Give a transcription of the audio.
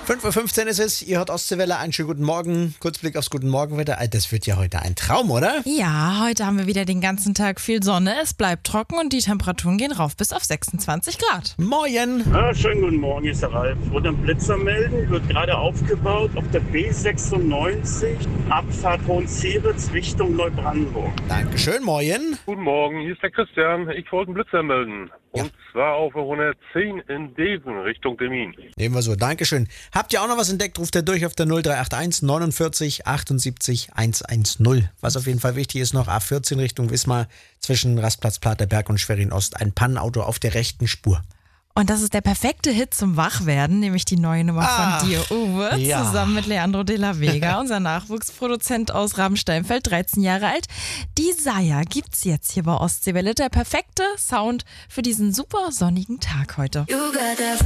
5:15 Uhr ist es, ihr hört Ostseewelle, einen schönen guten Morgen. Kurzblick aufs Guten Morgenwetter. Das wird ja heute ein Traum, oder? Ja, heute haben wir wieder den ganzen Tag viel Sonne, es bleibt trocken und die Temperaturen gehen rauf bis auf 26 Grad. Moin! Schönen guten Morgen, hier ist der Ralf. Wollte einen Blitzer melden, wird gerade aufgebaut auf der B96, Abfahrt Hohenzeritz Richtung Neubrandenburg. Dankeschön, moin! Guten Morgen, hier ist der Christian. Ich wollte einen Blitzer melden. Und zwar auf der 110 in Deven Richtung Termin. Nehmen wir so, Dankeschön. Habt ihr auch noch was entdeckt, ruft ihr durch auf der 0381 49 78 110. Was auf jeden Fall wichtig ist noch, A14 Richtung Wismar zwischen Rastplatz Platerberg und Schwerin Ost. Ein Pannenauto auf der rechten Spur. Und das ist der perfekte Hit zum Wachwerden, nämlich die neue Nummer von dir, Uwe, ja. Zusammen mit Leandro de la Vega, unser Nachwuchsproduzent aus Rabensteinfeld, 13 Jahre alt. Die Saya gibt's jetzt hier bei Ostseewelle, der perfekte Sound für diesen super sonnigen Tag heute.